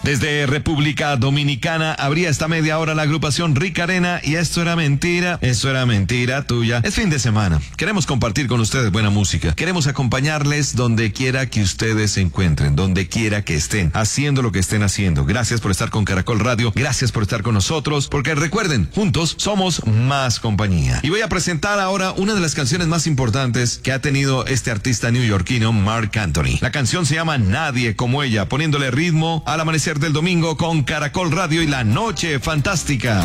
Desde República Dominicana abría esta media hora la agrupación Rica Arena y eso era mentira tuya. Es fin de semana. Queremos compartir con ustedes buena música. Queremos acompañarles donde quiera que ustedes se encuentren, donde quiera que estén, haciendo lo que estén haciendo. Gracias por estar con Caracol Radio, gracias por estar con nosotros, porque recuerden, juntos somos más compañía. Y voy a presentar ahora una de las canciones más importantes que ha tenido este artista neoyorquino, Marc Anthony. La canción se llama Nadie como ella, poniéndole ritmo al amanecer del domingo con Caracol Radio y la Noche Fantástica.